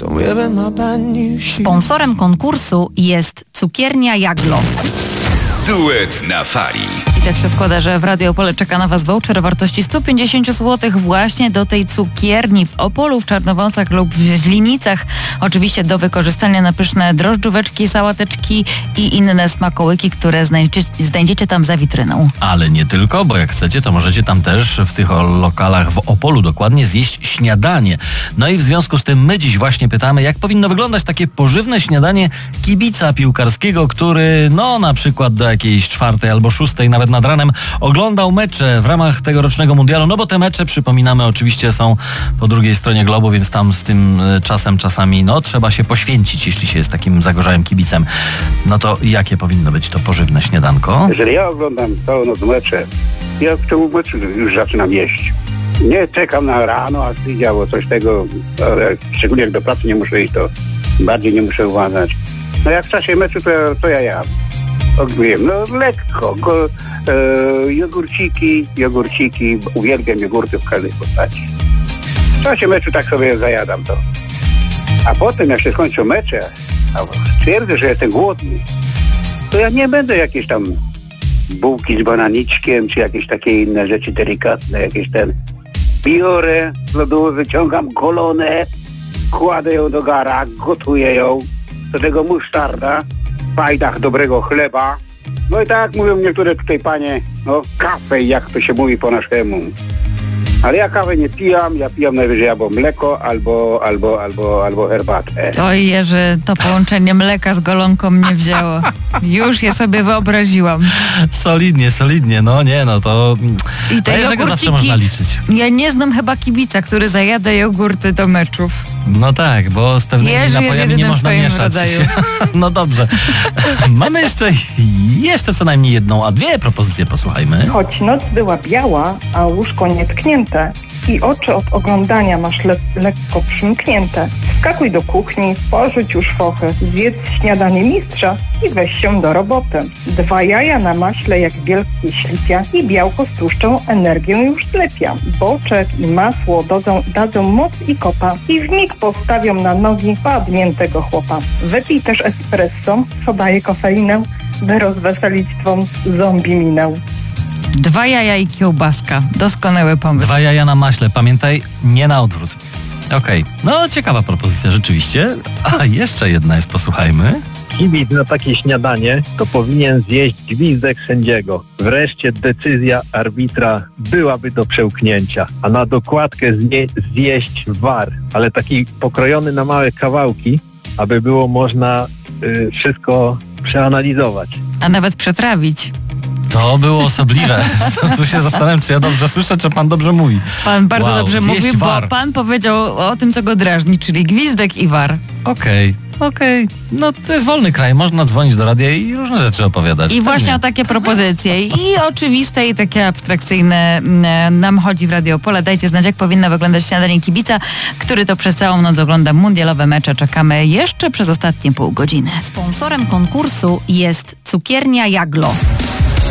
Sponsorem konkursu jest Cukiernia Jaglo. Duet na fali. I tak się składa, że w Radio Opole czeka na Was voucher o wartości 150 zł właśnie do tej cukierni w Opolu, w Czarnowąsach lub w Źlinicach. Oczywiście do wykorzystania na pyszne drożdżóweczki, sałateczki i inne smakołyki, które znajdziecie tam za witryną. Ale nie tylko, bo jak chcecie, to możecie tam też w tych lokalach w Opolu dokładnie zjeść śniadanie. No i w związku z tym my dziś właśnie pytamy, jak powinno wyglądać takie pożywne śniadanie kibica piłkarskiego, który na przykład do jakiejś 4 albo 6 nawet nad ranem oglądał mecze w ramach tegorocznego mundialu, bo te mecze, przypominamy, oczywiście są po drugiej stronie globu, więc tam z tym czasem czasami trzeba się poświęcić, jeśli się jest takim zagorzałym kibicem. No to jakie powinno być to pożywne śniadanko? Jeżeli ja oglądam całą noc mecze, ja w ciągu meczu już zaczynam jeść. Nie czekam na rano, a przyjdzie albo coś tego, ale szczególnie jak do pracy nie muszę iść, to bardziej nie muszę uważać. Jak w czasie meczu, to ja jam. Ogólnie, lekko, jogurciki, uwielbiam jogurty w każdej postaci. W czasie meczu tak sobie zajadam to. A potem, jak się skończą mecze, a stwierdzę, że jestem głodny, to ja nie będę jakieś tam bułki z bananiczkiem, czy jakieś takie inne rzeczy delikatne, biorę z lodówy, wyciągam golonę, kładę ją do gara, gotuję ją, do tego musztarda, w fajdach dobrego chleba. No i tak jak mówią niektóre tutaj panie, kawę, jak to się mówi po naszemu. Ale ja kawę nie pijam, ja pijam najwyżej albo mleko, albo herbatę. Oj, Jerzy, to połączenie mleka z golonką mnie wzięło. Już je sobie wyobraziłam. Solidnie, to... I te Jerzego zawsze można liczyć. Ja nie znam chyba kibica, który zajada jogurty do meczów. No tak, bo z pewnymi napojami nie można mieszać. No dobrze. Mamy jeszcze co najmniej jedną, a dwie propozycje, posłuchajmy. Choć noc była biała, a łóżko nietknięte i oczy od oglądania masz lekko przymknięte, wskakuj do kuchni, porzuć już fochy, zjedz śniadanie mistrza i weź się do roboty. 2 jaja na maśle jak wielkie ślipia i białko z tłuszczą energię już zlepia. Boczek i masło dadzą moc i kopa i wmig postawią na nogi padniętego chłopa. Wypij też espresso, co daje kofeinę, by rozweselić twą zombie minę. 2 jaja i kiełbaska. Doskonały pomysł. 2 jaja na maśle. Pamiętaj, nie na odwrót. Okej. Ciekawa propozycja rzeczywiście. A jeszcze jedna jest, posłuchajmy. Kibic na takie śniadanie to powinien zjeść gwizdek sędziego. Wreszcie decyzja arbitra byłaby do przełknięcia. A na dokładkę zjeść war, ale taki pokrojony na małe kawałki, aby było można wszystko przeanalizować. A nawet przetrawić. To było osobliwe. Tu się zastanawiam, czy ja dobrze słyszę, czy pan dobrze mówi. Pan bardzo dobrze mówi, war. Bo pan powiedział o tym, co go drażni, czyli gwizdek i war. Okej. To jest wolny kraj, można dzwonić do radia i różne rzeczy opowiadać. I właśnie o takie propozycje i oczywiste i takie abstrakcyjne nam chodzi w Radio Opole. Dajcie znać, jak powinno wyglądać śniadanie kibica, który to przez całą noc ogląda mundialowe mecze. Czekamy jeszcze przez ostatnie pół godziny. Sponsorem konkursu jest Cukiernia Jaglo.